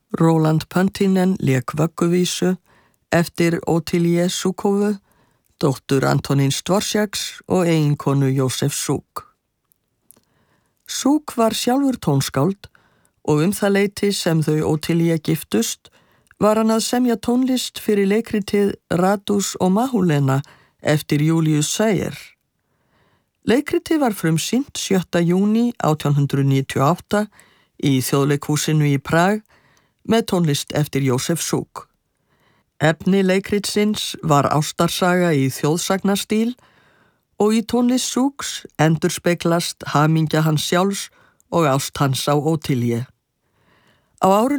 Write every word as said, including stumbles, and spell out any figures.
Roland Pöntinen lék vögguvísu eftir Ottilie Žukovu, dóttur Antonins Dvořáks og eiginkonu Jósef Žuk. Žuk var sjálfur tónskáld og um það leyti sem þau Ottilie giftust var hann að semja tónlist fyrir leikritið Radus og Mahulena eftir Julius Sayre. Leikritið var frumsýnt sjötta júní átján hundrað níutíu og átta í Þjóðleikhúsinu í Prag með tónlist eftir Jósef Žuk. Efni leikritsins var ástarsaga í þjóðsagnastíl og í tónlist Žuks endurspeglast hamingja hans sjálfs og ást hans á Ottilie. Á árinu